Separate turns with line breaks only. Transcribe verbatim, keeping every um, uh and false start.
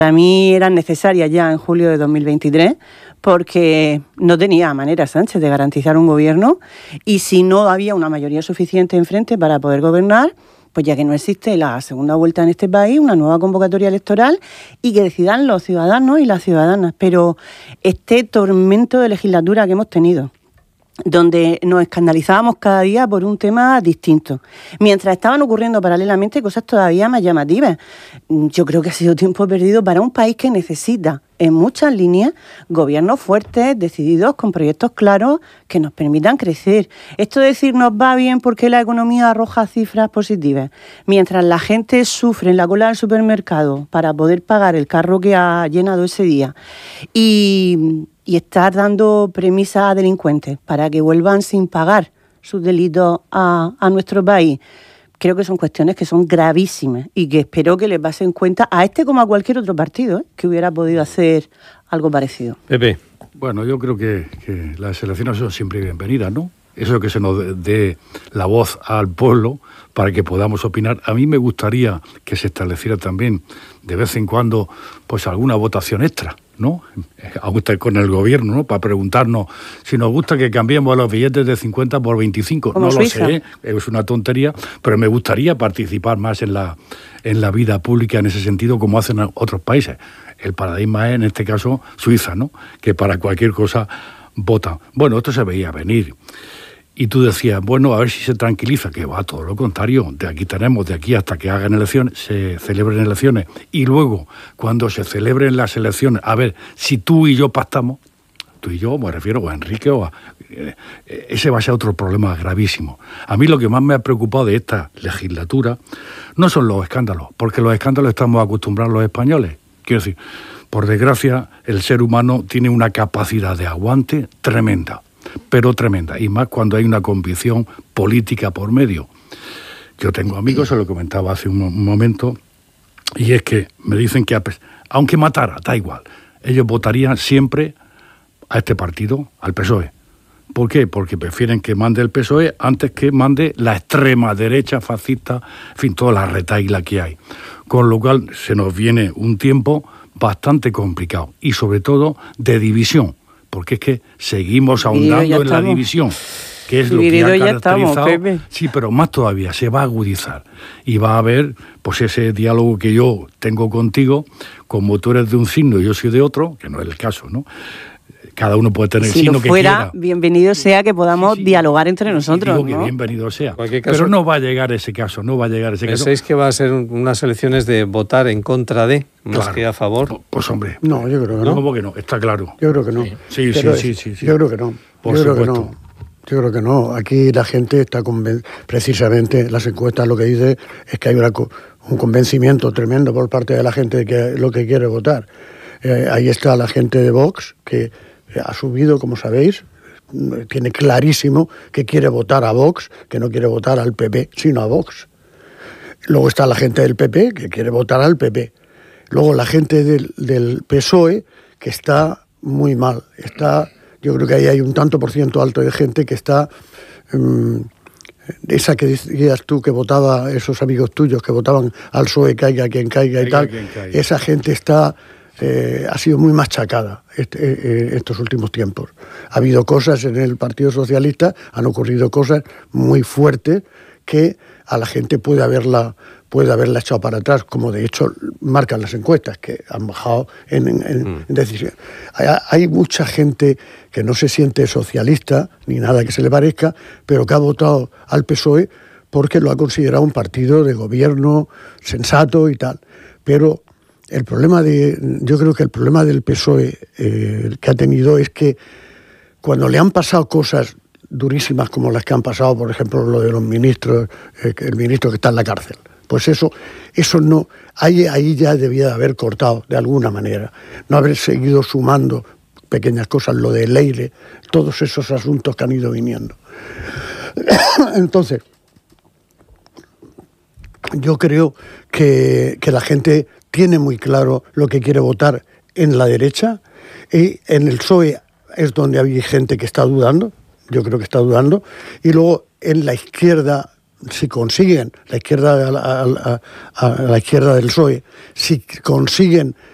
Para mí eran necesarias ya en julio de dos mil veintitrés porque no tenía manera Sánchez de garantizar un gobierno y si no había una mayoría suficiente enfrente para poder gobernar, pues ya que no existe la segunda vuelta en este país, una nueva convocatoria electoral y que decidan los ciudadanos y las ciudadanas. Pero este tormento de legislatura que hemos tenido, donde nos escandalizábamos cada día por un tema distinto, mientras estaban ocurriendo paralelamente cosas todavía más llamativas. Yo creo que ha sido tiempo perdido para un país que necesita, en muchas líneas, gobiernos fuertes, decididos, con proyectos claros que nos permitan crecer. Esto de decir nos va bien porque la economía arroja cifras positivas, mientras la gente sufre en la cola del supermercado para poder pagar el carro que ha llenado ese día y... y estar dando premisas a delincuentes para que vuelvan sin pagar sus delitos a, a nuestro país. Creo que son cuestiones que son gravísimas y que espero que les pasen cuenta a este como a cualquier otro partido, ¿eh? que hubiera podido hacer algo parecido.
Pepe.
Bueno, yo creo que, que las elecciones son siempre bienvenidas, ¿no? Eso que se nos dé la voz al pueblo para que podamos opinar. A mí me gustaría que se estableciera también de vez en cuando pues alguna votación extra, ¿no? Con el gobierno, ¿no? Para preguntarnos si nos gusta que cambiemos los billetes de cincuenta por veinticinco.
Como
no
Suiza.
Lo sé, es una tontería, pero me gustaría participar más en la, en la vida pública en ese sentido, como hacen otros países. El paradigma es, en este caso, Suiza, ¿no? Que para cualquier cosa votan. Bueno, esto se veía venir. Y tú decías, bueno, a ver si se tranquiliza, que va todo lo contrario. De aquí tenemos, de aquí hasta que hagan elecciones, se celebren elecciones. Y luego, cuando se celebren las elecciones, a ver, si tú y yo pactamos, tú y yo, me refiero a Enrique, o a, eh, ese va a ser otro problema gravísimo. A mí lo que más me ha preocupado de esta legislatura no son los escándalos, porque los escándalos estamos acostumbrados los españoles. Quiero decir, por desgracia, el ser humano tiene una capacidad de aguante tremenda. Pero tremenda, y más cuando hay una convicción política por medio. Yo tengo amigos, se lo comentaba hace un momento, y es que me dicen que aunque matara, da igual, ellos votarían siempre a este partido, al P S O E. ¿Por qué? Porque prefieren que mande el P S O E antes que mande la extrema derecha fascista, en fin, toda la retahíla que hay. Con lo cual se nos viene un tiempo bastante complicado, y sobre todo de división. Porque es que seguimos ahondando en la división, que es lo que ha caracterizado. Estamos, sí, pero más todavía, se va a agudizar. Y va a haber pues ese diálogo que yo tengo contigo, como tú eres de un signo y yo soy de otro, que no es el caso, ¿no? Cada uno puede tener el signo que quiera. Si fuera,
bienvenido sea que podamos sí, sí, dialogar entre nosotros,
digo
¿no?
que bienvenido sea.
Caso,
pero no va a llegar ese caso, no va a llegar ese caso.
¿Pensáis que va a ser unas elecciones de votar en contra de, más
claro,
que a favor?
Pues hombre.
No, yo creo que no.
¿Cómo que no? Está claro.
Yo creo que no.
Sí, sí, sí, sí, sí.
Yo creo que no.
Por
yo
supuesto.
Creo que no. Yo creo que no. Aquí la gente está conven... precisamente, las encuestas lo que dice es que hay una, un convencimiento tremendo por parte de la gente de que lo que quiere votar. Eh, ahí está la gente de Vox, que ha subido, como sabéis, tiene clarísimo que quiere votar a Vox, que no quiere votar al P P, sino a Vox. Luego está la gente del P P, que quiere votar al P P. Luego la gente del, del P S O E, que está muy mal. Está, yo creo que ahí hay un tanto por ciento alto de gente que está... Um, esa que decías tú, que votaba, esos amigos tuyos que votaban al P S O E, caiga quien caiga, caiga y tal, quien caiga. Esa gente está... Eh, ha sido muy machacada este, eh, estos últimos tiempos. Ha habido cosas en el Partido Socialista, han ocurrido cosas muy fuertes que a la gente puede haberla, puede haberla echado para atrás, como de hecho marcan las encuestas, que han bajado en, en, en, mm. en decisión. Hay, hay mucha gente que no se siente socialista, ni nada que se le parezca, pero que ha votado al P S O E porque lo ha considerado un partido de gobierno sensato y tal. Pero el problema de, yo creo que el problema del P S O E eh, que ha tenido es que cuando le han pasado cosas durísimas como las que han pasado, por ejemplo, lo de los ministros, eh, el ministro que está en la cárcel, pues eso, eso no, ahí, ahí ya debía de haber cortado de alguna manera, no haber seguido sumando pequeñas cosas, lo de Leire, todos esos asuntos que han ido viniendo. Entonces, yo creo que, que la gente tiene muy claro lo que quiere votar en la derecha, y en el P S O E es donde hay gente que está dudando, yo creo que está dudando, y luego en la izquierda, si consiguen, la izquierda a la, a, a, a la izquierda del P S O E, si consiguen